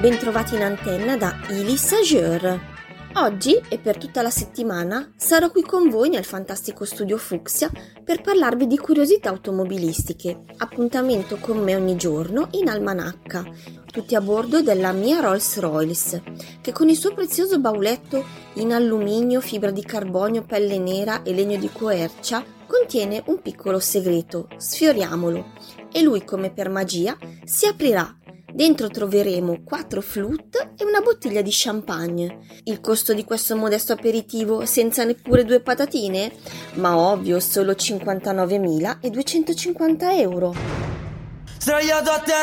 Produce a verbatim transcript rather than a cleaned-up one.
Bentrovati in antenna da Ili Sageur. Oggi e per tutta la settimana sarò qui con voi nel fantastico studio Fucsia per parlarvi di curiosità automobilistiche. Appuntamento con me ogni giorno in almanacca, tutti a bordo della mia Rolls-Royce, che con il suo prezioso bauletto in alluminio, fibra di carbonio, pelle nera e legno di quercia contiene un piccolo segreto. Sfioriamolo e lui, come per magia, si aprirà. Dentro troveremo quattro flute e una bottiglia di champagne. Il costo di questo modesto aperitivo senza neppure due patatine? Ma ovvio, solo cinquantanovemiladuecentocinquanta euro.